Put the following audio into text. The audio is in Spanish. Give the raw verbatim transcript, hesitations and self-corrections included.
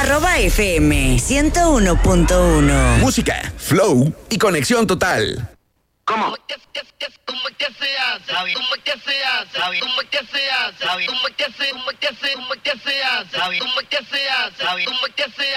Arroba F M ciento uno punto uno. Música, flow y conexión total. ¿Cómo? ¿Cómo que se hace? ¿Cómo que se hace? ¿Cómo que se hace? ¿Cómo que se hace? ¿Cómo que se hace? ¿Cómo que se hace? ¿Cómo que se hace? ¿Cómo que se hace?